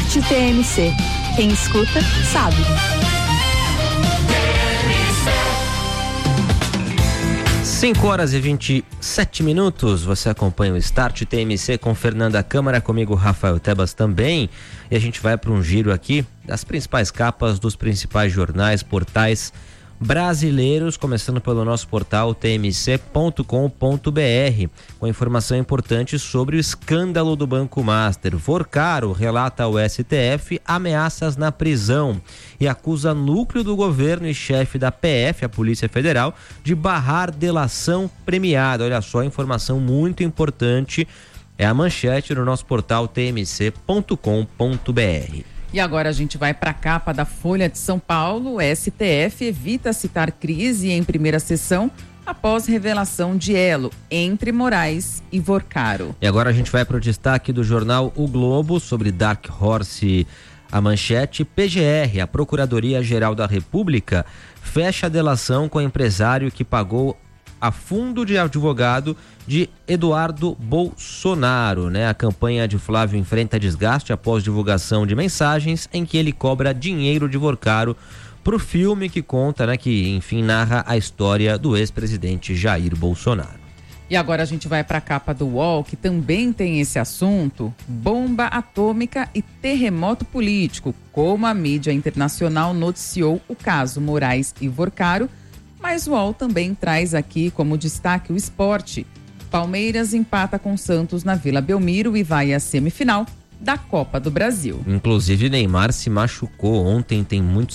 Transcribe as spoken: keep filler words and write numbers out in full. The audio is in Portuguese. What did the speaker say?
T M C. Quem escuta, sabe. cinco horas e vinte e sete minutos, você acompanha o Start T M C com Fernanda Câmara, comigo Rafael Tebas também, e a gente vai para um giro aqui das principais capas dos principais jornais, portais brasileiros, começando pelo nosso portal t m c ponto com ponto b r, com informação importante sobre o escândalo do Banco Master. Vorcaro relata ao S T F ameaças na prisão e acusa núcleo do governo e chefe da P F, a Polícia Federal, de barrar delação premiada. Olha só, informação muito importante, é a manchete no nosso portal t m c ponto com ponto b r. E agora a gente vai para a capa da Folha de São Paulo. O S T F evita citar crise em primeira sessão após revelação de elo entre Moraes e Vorcaro. E agora a gente vai para o destaque do jornal O Globo sobre Dark Horse. A manchete: P G R, a Procuradoria-Geral da República, fecha a delação com o empresário que pagou a fundo de advogado de Eduardo Bolsonaro, né? A campanha de Flávio enfrenta desgaste após divulgação de mensagens em que ele cobra dinheiro de Vorcaro pro filme que conta, né, que enfim narra a história do ex-presidente Jair Bolsonaro. E agora a gente vai para a capa do U O L, que também tem esse assunto: bomba atômica e terremoto político, como a mídia internacional noticiou o caso Moraes e Vorcaro. Mas o U O L também traz aqui como destaque o esporte. Palmeiras empata com Santos na Vila Belmiro e vai à semifinal da Copa do Brasil. Inclusive Neymar se machucou ontem, tem muitos